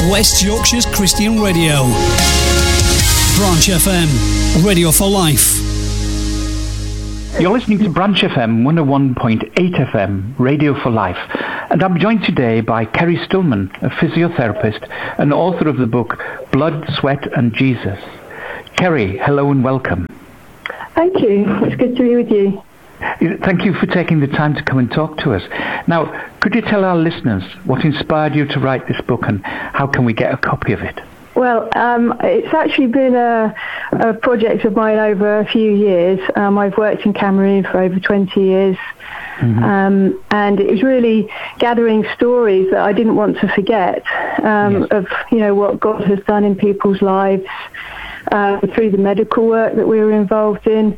West Yorkshire's Christian radio. Branch FM, radio for life. You're listening to Branch FM 101.8 FM, Radio for Life. And I'm joined today by Kerry Stillman, a physiotherapist and author of the book Blood, Sweat and Jesus. Kerry, hello and welcome. Thank you. It's good to be with you. Thank you for taking the time to come and talk to us. Now, could you tell our listeners what inspired you to write this book and how can we get a copy of it? Well, it's actually been a project of mine over a few years. I've worked in Cameroon for over 20 years. Mm-hmm. And it was really gathering stories that I didn't want to forget of, what God has done in people's lives through the medical work that we were involved in.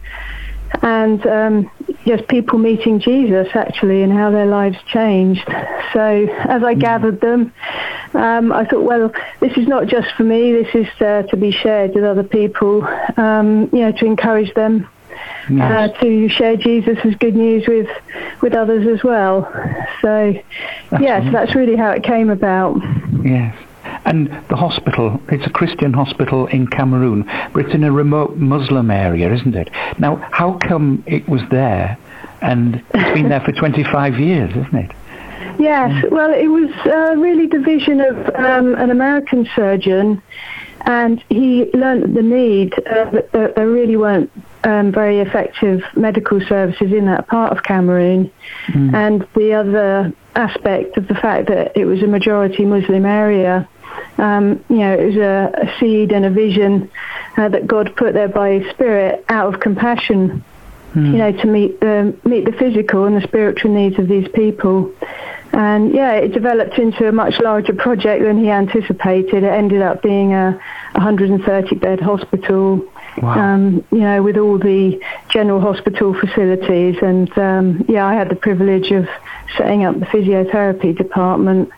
And just people meeting Jesus, actually, and how their lives changed. So as I gathered them, I thought, well, this is not just for me. This is to be shared with other people, to encourage them to share Jesus' good news with others as well. So, so that's really how it came about. Yes. And the hospital, it's a Christian hospital in Cameroon, but it's in a remote Muslim area, isn't it? Now, how come it was there, and it's been there for 25 years, isn't it? Yes, well, it was really the vision of an American surgeon, and he learned the need that there really weren't very effective medical services in that part of Cameroon, and the other aspect of the fact that it was a majority Muslim area. It was a seed and a vision that God put there by His Spirit out of compassion, to meet the physical and the spiritual needs of these people. And it developed into a much larger project than he anticipated. It ended up being a 130-bed hospital, with all the general hospital facilities. And I had the privilege of setting up the physiotherapy department.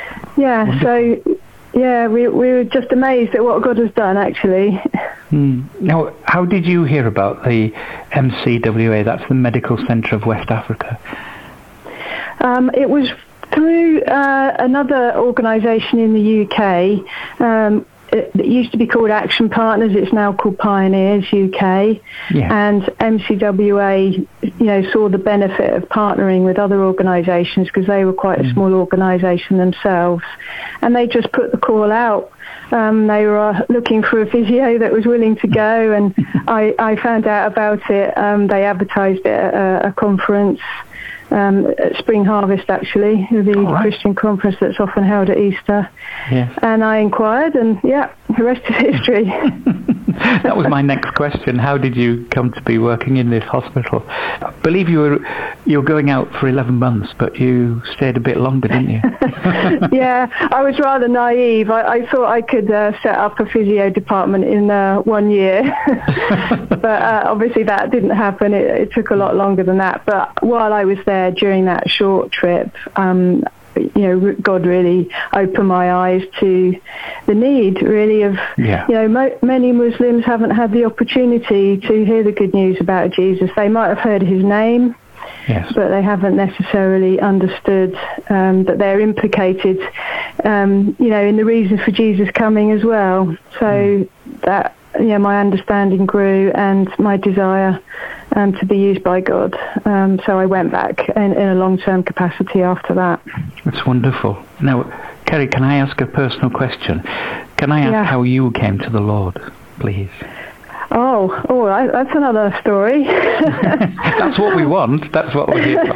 We were just amazed at what God has done, actually. Now, how did you hear about the MCWA? That's the Medical Centre of West Africa. It was through another organisation in the UK. It used to be called Action Partners. It's now called Pioneers UK. Yeah. And MCWA, saw the benefit of partnering with other organisations because they were quite a small organisation themselves. And they just put the call out. They were looking for a physio that was willing to go, and I found out about it. They advertised it at a conference. At Spring Harvest, actually, the Christian conference that's often held at Easter. Yes. And I inquired, and the rest is history. That was my next question. How did you come to be working in this hospital? I believe you were going out for 11 months, but you stayed a bit longer, didn't you? Yeah, I was rather naive. I thought I could set up a physio department in 1 year. But obviously that didn't happen. It took a lot longer than that. But while I was there during that short trip, God really opened my eyes to the need, really, of, many Muslims haven't had the opportunity to hear the good news about Jesus. They might have heard his name, but they haven't necessarily understood that they're implicated, in the reason for Jesus coming as well. So that, my understanding grew and my desire to be used by God. So I went back in a long-term capacity after that. That's wonderful. Now, Kerry, can I ask a personal question? Can I ask how you came to the Lord, please? Oh, all right. That's another story. That's what we want. That's what we're here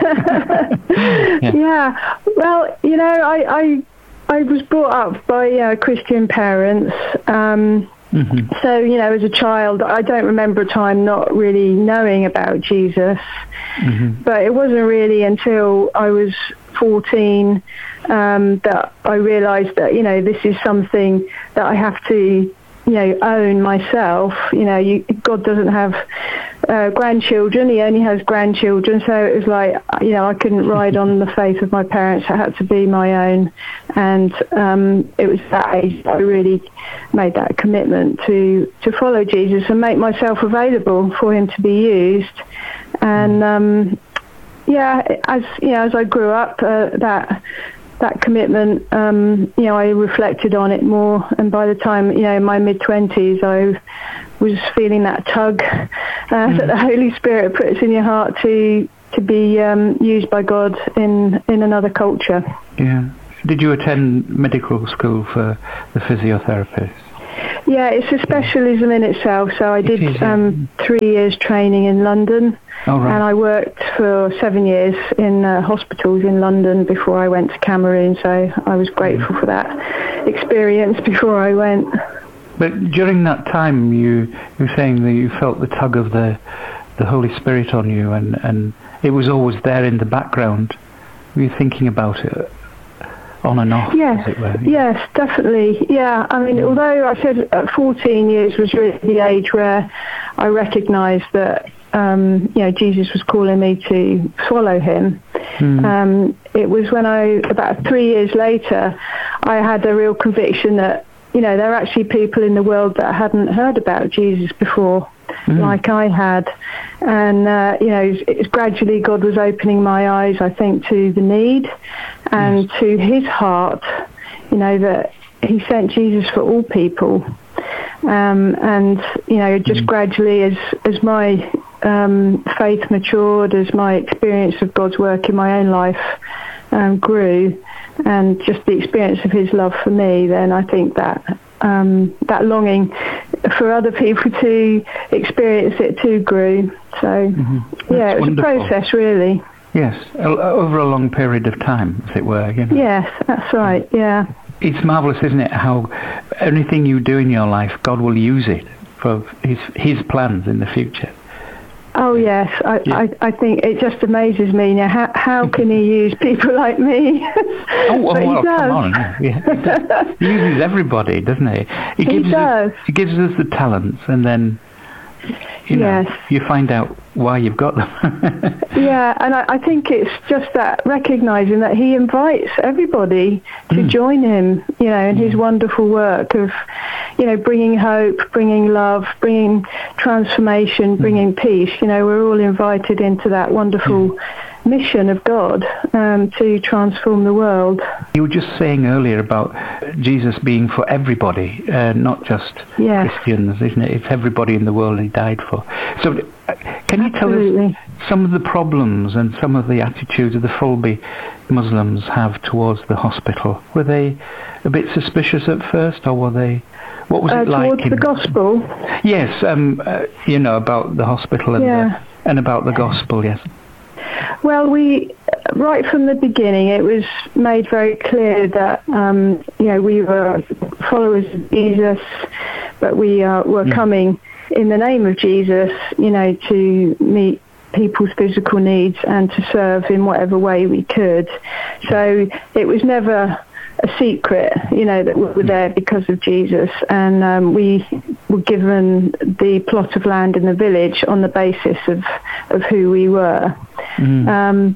for. Well, I was brought up by Christian parents. So, as a child, I don't remember a time not really knowing about Jesus. But it wasn't really until I was 14 that I realised that, this is something that I have to, own myself. God doesn't have grandchildren. He only has grandchildren. So it was like, I couldn't ride on the faith of my parents. It had to be my own. And it was that age that I really made that commitment to follow Jesus and make myself available for him to be used. And as I grew up, that that commitment, I reflected on it more, and by the time, in my mid-20s, I was feeling that tug that the Holy Spirit puts in your heart to be used by God in another culture. Yeah. Did you attend medical school for the physiotherapist? Yeah, it's a specialism in itself. So I did 3 years training in London, and I worked for 7 years in hospitals in London before I went to Cameroon. So I was grateful for that experience before I went. But during that time, you were saying that you felt the tug of the Holy Spirit on you, and it was always there in the background. Were you thinking about it on and off, as it were? Yes, definitely. Yeah, I mean, although I said 14 years was really the age where I recognised that, Jesus was calling me to follow him. It was when about 3 years later, I had a real conviction that, there are actually people in the world that hadn't heard about Jesus before, like I had. And, it's gradually God was opening my eyes, I think, to the need and to his heart, that he sent Jesus for all people. Just gradually as my faith matured, as my experience of God's work in my own life grew, and just the experience of his love for me, then I think that that longing for other people to experience it too grew. So, it was a process, really. Yes, over a long period of time, as it were. Yes, that's right, yeah. It's marvellous, isn't it, how anything you do in your life, God will use it for his plans in the future. Oh yes, I think it just amazes me now. How can he use people like me? But he does. Come on. Yeah, he uses everybody, doesn't he? He does. He gives us the talents, and then you find out why you've got them. Yeah, and I think it's just that recognising that he invites everybody to join him, in his wonderful work of, bringing hope, bringing love, bringing transformation, bringing peace. We're all invited into that wonderful mission of God to transform the world. You were just saying earlier about Jesus being for everybody, not just Christians, isn't it? It's everybody in the world he died for. So can you tell us some of the problems and some of the attitudes of the Fulby Muslims have towards the hospital? Were they a bit suspicious at first, or were they... What was it like? Towards the gospel? Yes, about the hospital and about the gospel, yes. Well, right from the beginning, it was made very clear that, we were followers of Jesus, but we were coming in the name of Jesus, to meet people's physical needs and to serve in whatever way we could. So it was never a secret, that we were there because of Jesus, and we were given the plot of land in the village on the basis of who we were. And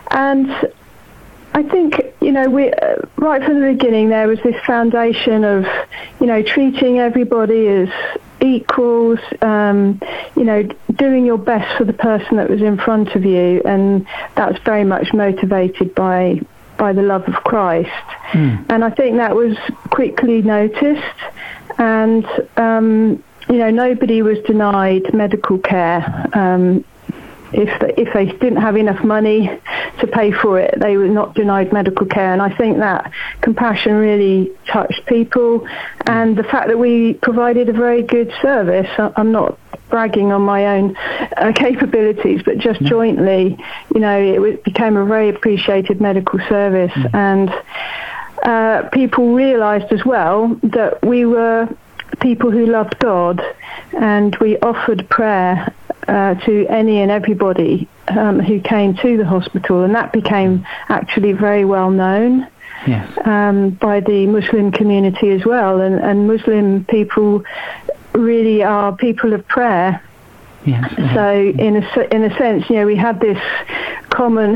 I think, we right from the beginning there was this foundation of, treating everybody as equals, doing your best for the person that was in front of you, and that's very much motivated by the love of Christ. And I think that was quickly noticed, and nobody was denied medical care. If they didn't have enough money to pay for it, they were not denied medical care. And I think that compassion really touched people, and the fact that we provided a very good service. I'm not bragging on my own capabilities, but just jointly, it became a very appreciated medical service. And people realised as well that we were people who loved God, and we offered prayer to any and everybody who came to the hospital, and that became actually very well known by the Muslim community as well, and Muslim people really are people of prayer. So in a sense, we had this common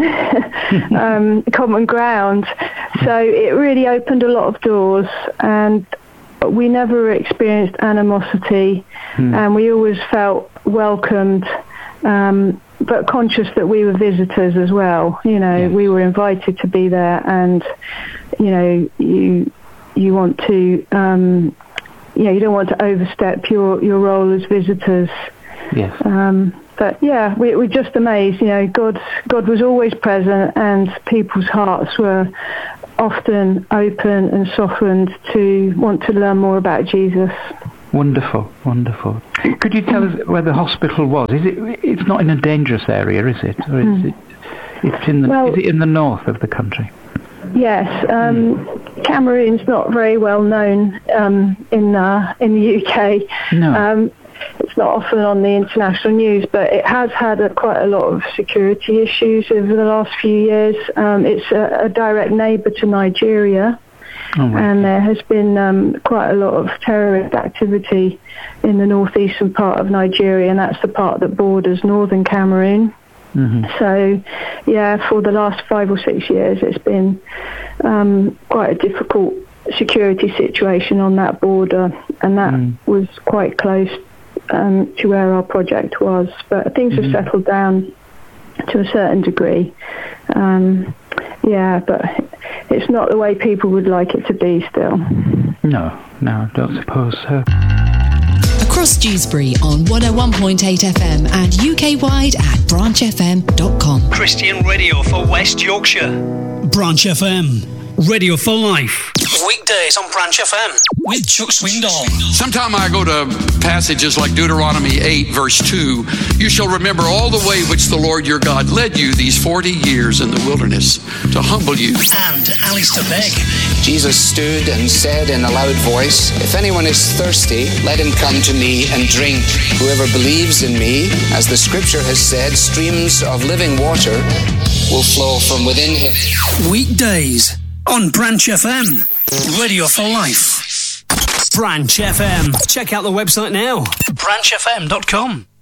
ground. So it really opened a lot of doors, and we never experienced animosity, and we always felt welcomed, but conscious that we were visitors as well. We were invited to be there, and you want to, you don't want to overstep your role as visitors. Yes. But yeah, we're just amazed. God was always present, and people's hearts were often open and softened to want to learn more about Jesus. Wonderful, wonderful. Could you tell us where the hospital was? It's not in a dangerous area, is it? Or is it? It's in the. Is it in the north of the country? Yes, Cameroon's not very well known in the UK. No. It's not often on the international news, but it has had quite a lot of security issues over the last few years. It's a direct neighbour to Nigeria, and there has been quite a lot of terrorist activity in the northeastern part of Nigeria, and that's the part that borders northern Cameroon. Mm-hmm. So, yeah, for the last 5 or 6 years, it's been quite a difficult security situation on that border, and that was quite close to where our project was. But things have settled down to a certain degree. But it's not the way people would like it to be still. No, I don't suppose so. Across Dewsbury on 101.8 FM and UK-wide at branchfm.com. Christian radio for West Yorkshire. Branch FM. Radio for Life. Weekdays on Branch FM with Chuck Swindoll. Sometime I go to passages like Deuteronomy 8, verse 2. You shall remember all the way which the Lord your God led you these 40 years in the wilderness to humble you. And Alistair Begg. Jesus stood and said in a loud voice, if anyone is thirsty, let him come to me and drink. Whoever believes in me, as the scripture has said, streams of living water will flow from within him. Weekdays on Branch FM, Radio for Life. Branch FM. Check out the website now, branchfm.com.